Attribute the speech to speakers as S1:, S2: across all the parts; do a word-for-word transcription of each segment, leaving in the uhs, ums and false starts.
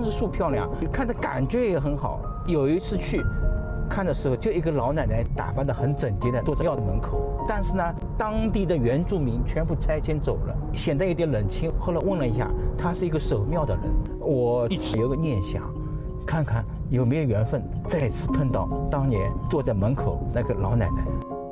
S1: 光是树漂亮，看的感觉也很好。有一次去看的时候，就一个老奶奶打扮得很整洁的坐在庙的门口，但是呢，当地的原住民全部拆迁走了，显得有点冷清。后来问了一下，她是一个守庙的人，我一直有个念想，看看有没有缘分再次碰到当年坐在门口那个老奶奶。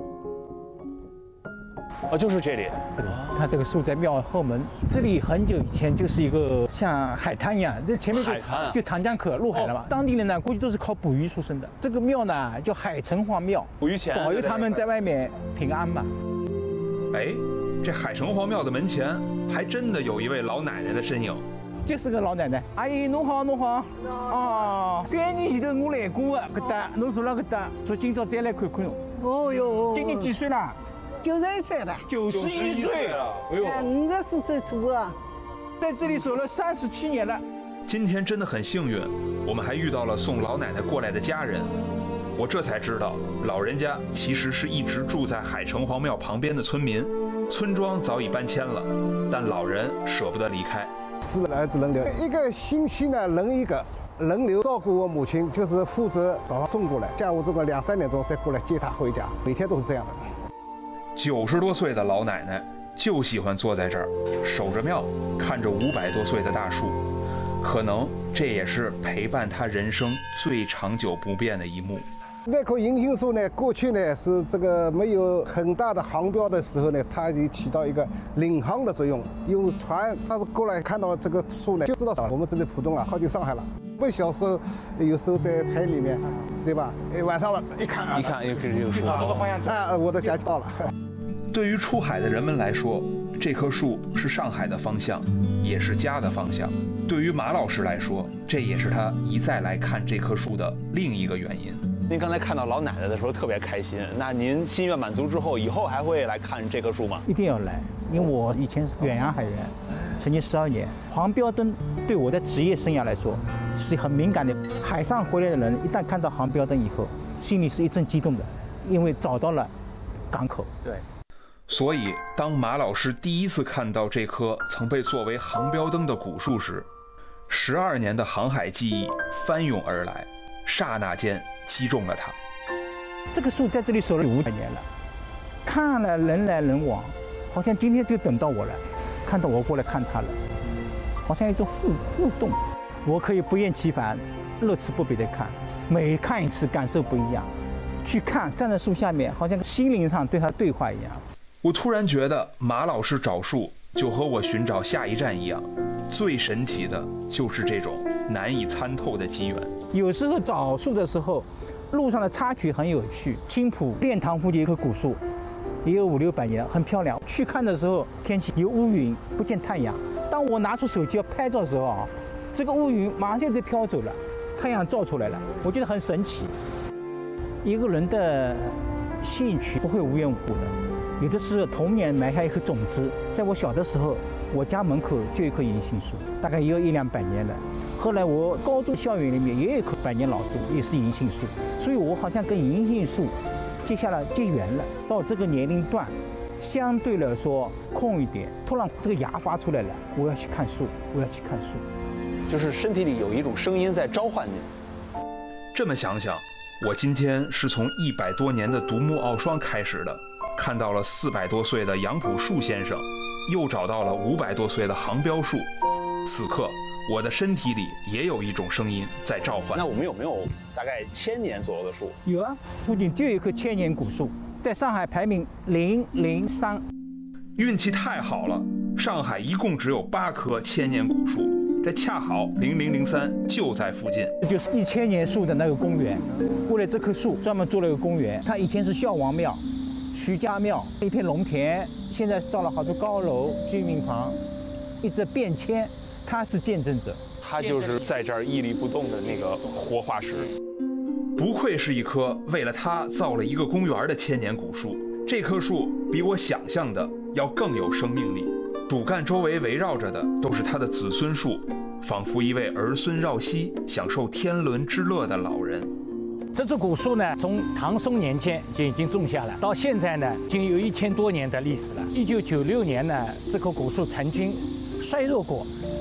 S2: 哦，就是这里。
S1: 这里，它这个树在庙后门，这里很久以前就是一个像海滩一样，这前面就
S2: 海滩
S1: 就长江口入海了嘛。当地人呢，估计都是靠捕鱼出身的。这个庙呢叫海城隍庙，
S2: 捕鱼钱
S1: 保佑他们在外面平安嘛。
S3: 哎，这海城隍庙的门前还真的有一位老奶奶的身影。
S1: 就是个老奶奶，阿姨侬好侬好，哦，三年前头我来过的，搿搭侬住了搿搭，所以今朝再来看看侬。
S4: 哦哟，
S1: 今年几岁了？
S4: 九十一岁了，
S1: 九十一岁了，哎呦，
S4: 五十四岁出啊，
S1: 在这里守了三十七年了。
S3: 今天真的很幸运，我们还遇到了送老奶奶过来的家人。我这才知道，老人家其实是一直住在海城隍庙旁边的村民，村庄早已搬迁了，但老人舍不得离开。
S5: 四个儿子轮流，一个星期呢轮一个，轮流照顾我母亲，就是负责早上送过来，下午这个两三点钟再过来接她回家，每天都是这样的。
S3: 九十多岁的老奶奶就喜欢坐在这儿，守着庙，看着五百多岁的大树，可能这也是陪伴她人生最长久不变的一幕。
S5: 那棵银杏树呢，过去呢是这个没有很大的航标的时候呢，它就起到一个领航的作用。有船，它是过来看到这个树呢，就知道我们这里浦东啊靠近上海了。我们小时候有时候在海里面，对吧？哎，晚上了，一看，
S2: 一看又是这个树，
S1: 这个方向走。
S5: 啊，我的家就到了。
S3: 对于出海的人们来说，这棵树是上海的方向，也是家的方向。对于马老师来说，这也是他一再来看这棵树的另一个原因。
S2: 您刚才看到老奶奶的时候特别开心，那您心愿满足之后，以后还会来看这棵树吗？
S1: 一定要来，因为我以前是远洋海员，曾经十二年。黄标灯对我的职业生涯来说是很敏感的。海上回来的人一旦看到黄标灯以后，心里是一阵激动的，因为找到了港口。
S2: 对。
S3: 所以，当马老师第一次看到这棵曾被作为航标灯的古树时，十二年的航海记忆翻涌而来，刹那间击中了他。
S1: 这个树在这里守了五百年了，看了人来人往，好像今天就等到我了，看到我过来看他了，好像一种互互动。我可以不厌其烦、乐此不疲地看，每看一次感受不一样。去看，站在树下面，好像心灵上对他对话一样。
S3: 我突然觉得马老师找树就和我寻找下一站一样，最神奇的就是这种难以参透的机缘。
S1: 有时候找树的时候，路上的插曲很有趣。青浦练塘附近有棵古树，也有五六百年，很漂亮。去看的时候，天气有乌云，不见太阳。当我拿出手机要拍照的时候啊，这个乌云马上就飘走了，太阳照出来了，我觉得很神奇。一个人的兴趣不会无缘无故的。有的是童年埋下一颗种子，在我小的时候，我家门口就有一棵银杏树，大概也有一两百年了。后来我高中校园里面也有一棵百年老树，也是银杏树，所以我好像跟银杏树结下了结缘了。到这个年龄段，相对来说空一点，突然这个芽发出来了，我要去看树，我要去看树，
S2: 就是身体里有一种声音在召唤你。
S3: 这么想想，我今天是从一百多年的独木傲霜开始的。看到了四百多岁的杨朴树先生，又找到了五百多岁的航标树。此刻，我的身体里也有一种声音在召唤。
S2: 那我们有没有大概千年左右的树？
S1: 有啊，附近就有一棵千年古树，在上海排名零零三。
S3: 运气太好了，上海一共只有八棵千年古树，这恰好零零零三就在附近。
S1: 这就是一千年树的那个公园，为了这棵树专门做了一个公园。它以前是孝王庙。徐家庙一片农田，现在造了好多高楼、居民房，一直变迁，他是见证者。
S2: 他就是在这儿屹立不动的那个活化石。
S3: 不愧是一棵为了他造了一个公园的千年古树。这棵树比我想象的要更有生命力，主干周围围绕着的都是他的子孙树，仿佛一位儿孙绕膝、享受天伦之乐的老人。
S6: 这棵古树呢，从唐宋年间就已经种下了，到现在呢，已经有一千多年的历史了。一九九六年呢，这棵古树曾经衰弱过，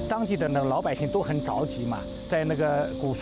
S6: 当地的那个老百姓都很着急嘛，在那个古树